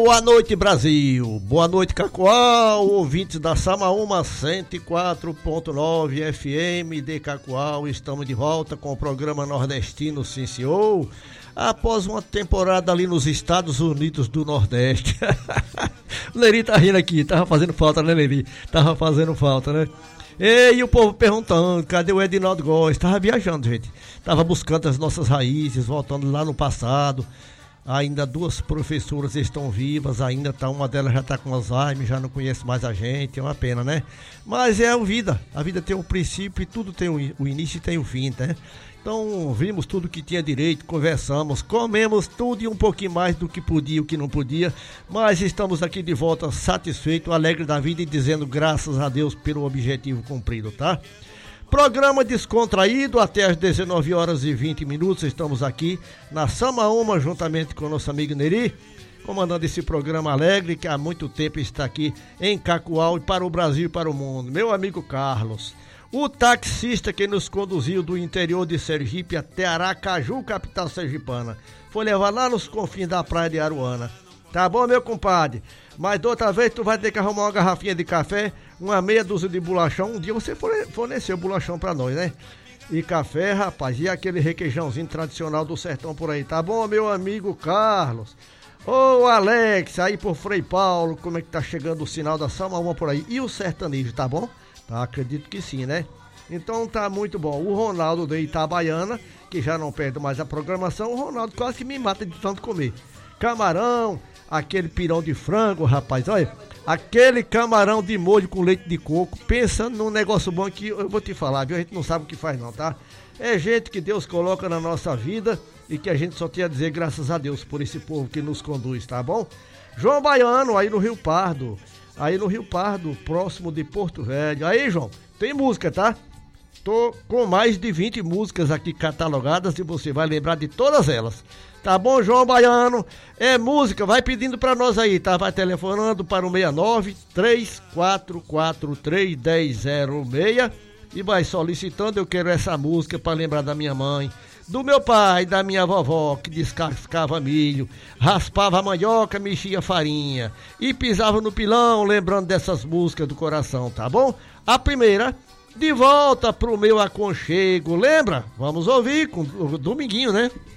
Boa noite, Brasil. Boa noite, Cacoal, ouvintes da Samaúma 104.9 FM de Cacoal. Estamos de volta com o programa Nordestino, sim, senhor. Após uma temporada ali nos Estados Unidos do Nordeste. O Neri tá rindo aqui, tava fazendo falta, né, Neri? Tava fazendo falta, né? E o povo perguntando, cadê o Edinaldo Góes? Tava viajando, gente. Tava buscando as nossas raízes, voltando lá no passado. Ainda duas professoras estão vivas, ainda tá, uma delas já está com Alzheimer, já não conhece mais a gente, é uma pena, né? Mas é a vida tem um princípio e tudo tem o início e tem o fim, né? Então vimos tudo que tinha direito, conversamos, comemos tudo e um pouquinho mais do que podia, o que não podia, mas estamos aqui de volta satisfeitos, alegres da vida e dizendo graças a Deus pelo objetivo cumprido, tá? Programa descontraído até às 19 horas e 20 minutos. Estamos aqui na Samaúma, juntamente com o nosso amigo Neri, comandando esse programa alegre que há muito tempo está aqui em Cacoal e para o Brasil e para o mundo. Meu amigo Carlos, o taxista que nos conduziu do interior de Sergipe até Aracaju, capital sergipana, foi levar lá nos confins da praia de Aruana. Tá bom, meu compadre? Mas da outra vez tu vai ter que arrumar uma garrafinha de café, uma meia dúzia de bolachão. Um dia você forneceu bolachão pra nós, né? E café, rapaz, e aquele requeijãozinho tradicional do sertão por aí. Tá bom, meu amigo Carlos? Ô, Alex, aí por Frei Paulo, como é que tá chegando o sinal da Samaúma por aí? E o sertanejo, tá bom? Tá, acredito que sim, né? Então tá muito bom. O Ronaldo de Itabaiana, que já não perde mais a programação, o Ronaldo quase que me mata de tanto comer. Camarão, aquele pirão de frango, rapaz, olha, aquele camarão de molho com leite de coco, pensa num negócio bom que eu vou te falar, viu? A gente não sabe o que faz não, tá? É gente que Deus coloca na nossa vida e que a gente só tem a dizer graças a Deus por esse povo que nos conduz, tá bom? João Baiano, aí no Rio Pardo, próximo de Porto Velho. Aí, João, tem música, tá? Tô com mais de 20 músicas aqui catalogadas e você vai lembrar de todas elas. Tá bom, João Baiano? É música, vai pedindo pra nós aí, tá? Vai telefonando para o 69-3443-1006 e vai solicitando, eu quero essa música pra lembrar da minha mãe, do meu pai, da minha vovó, que descascava milho, raspava a mandioca, mexia farinha e pisava no pilão, lembrando dessas músicas do coração, tá bom? A primeira, De Volta pro Meu Aconchego, lembra? Vamos ouvir com o Dominguinho, né?